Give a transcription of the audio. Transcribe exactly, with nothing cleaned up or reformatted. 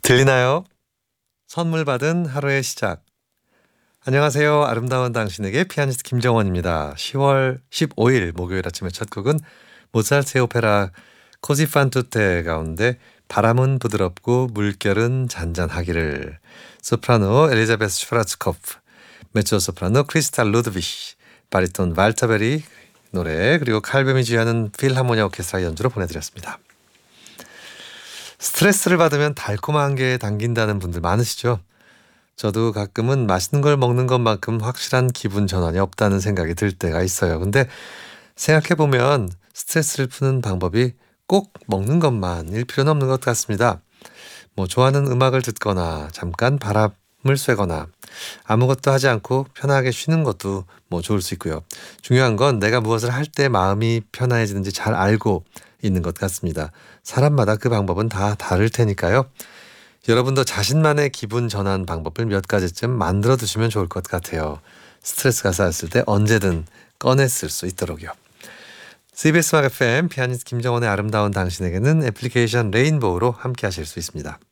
들리나요? 선물 받은 하루의 시작. 안녕하세요. 아름다운 당신에게 피아니스트 김정원입니다. 시월 십오일 목요일 아침의 첫 곡은 모차르트의 오페라 코지 fan tutte 가운데 바람은 부드럽고 물결은 잔잔하기를, 소프라노 엘리자베스 슈프라츠코프, 메조 소프라노 크리스탈 루드비히, 바리톤 발타베리 노래, 그리고 칼뱀이 지휘하는 필하모니아 오케스트라 연주로 보내드렸습니다. 스트레스를 받으면 달콤한 게 당긴다는 분들 많으시죠? 저도 가끔은 맛있는 걸 먹는 것만큼 확실한 기분 전환이 없다는 생각이 들 때가 있어요. 근데 생각해보면 스트레스를 푸는 방법이 꼭 먹는 것만일 필요는 없는 것 같습니다. 뭐 좋아하는 음악을 듣거나 잠깐 바람을 쐬거나 아무것도 하지 않고 편하게 쉬는 것도 뭐 좋을 수 있고요. 중요한 건 내가 무엇을 할 때 마음이 편해지는지 잘 알고 있는 것 같습니다. 사람마다 그 방법은 다 다를 테니까요. 여러분도 자신만의 기분 전환 방법을 몇 가지쯤 만들어 두시면 좋을 것 같아요. 스트레스가 쌓였을 때 언제든 꺼내 쓸 수 있도록요. 씨비에스 음악 에프엠 피아니스트 김정원의 아름다운 당신에게는 애플리케이션 레인보우로 함께 하실 수 있습니다.